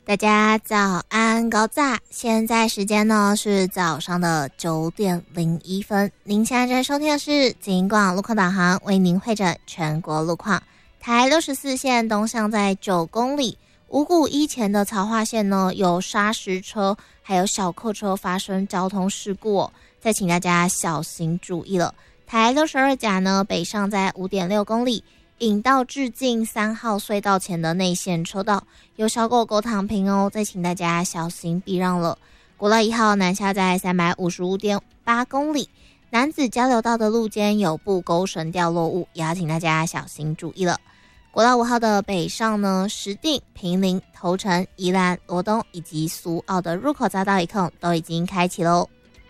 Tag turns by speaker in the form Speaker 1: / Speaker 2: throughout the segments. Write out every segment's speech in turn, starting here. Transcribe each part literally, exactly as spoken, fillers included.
Speaker 1: 大家早安高炸，现在时间呢是早上的九点零一分。您现在在收听的是警广路况导航，为您会诊全国路况。台六十四线东向在九公里，五股一前的曹化线呢有砂石车还有小客车发生交通事故哦，再请大家小心注意了。台六十二甲呢北上在五点六公里，引道至近三号隧道前的内线车道有小狗狗躺平哦，再请大家小心避让了。国道一号南下在三百五十五点八公里，南子交流道的路肩有布钩绳掉落物，也要请大家小心注意了。国道五号的北上呢，石碇、坪林、头城、宜兰、罗东以及苏澳的入口匝道一控都已经开启喽。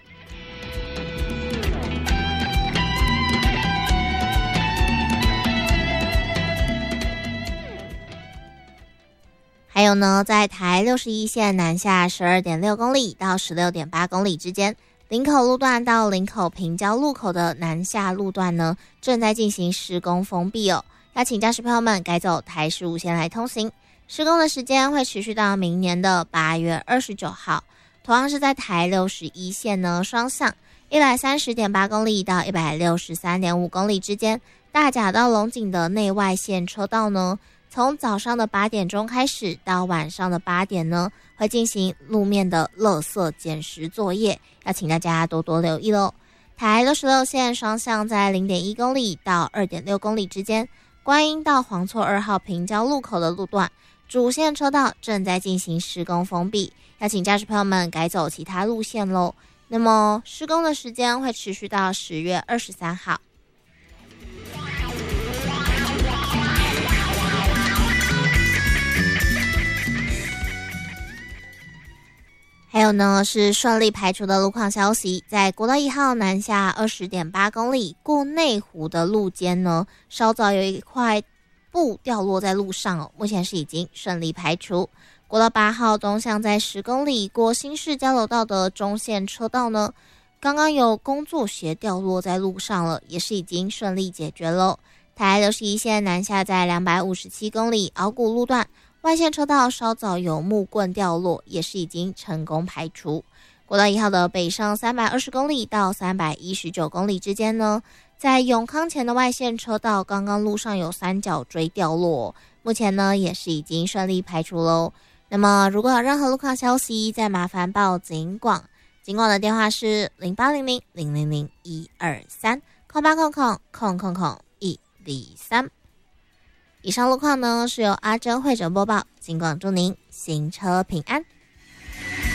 Speaker 1: 还有呢，在台六十一线南下 十二点六公里到 十六点八公里之间，林口路段到林口平交路口的南下路段呢，正在进行施工封闭哦，要请驾驶朋友们改走台十五线来通行。施工的时间会持续到明年的八月二十九号。同样是在台六十一线呢，双向 一百三十点八公里到 一百六十三点五公里之间，大甲到龙井的内外线车道呢，从早上的八点钟开始到晚上的八点呢，会进行路面的垃圾捡拾作业，要请大家多多留意咯。台六十六线双向在 零点一公里到 二点六公里之间，观音到黄厝二号平交路口的路段，主线车道正在进行施工封闭，要请驾驶朋友们改走其他路线咯。那么施工的时间会持续到十月二十三号。还有呢是顺利排除的路况消息，在国道一号南下 二十点八公里过内湖的路肩呢，稍早有一块布掉落在路上哦，目前是已经顺利排除。国道八号东向在十公里过新市交流道的中线车道呢，刚刚有工作鞋掉落在路上了，也是已经顺利解决了。台六十一线南下在两百五十七公里鳌谷路段，外线车道稍早有木棍掉落，也是已经成功排除。国道一号的北上三百二十公里到三百一十九公里之间呢，在永康前的外线车道刚刚路上有三角锥掉落，目前呢也是已经顺利排除喽。那么如果有任何路况消息，再麻烦报警广，警广的电话是零八零零零零零一二三空八空空空空空一零三。以上路况呢是由阿珍会诊播报，警广祝您行车平安。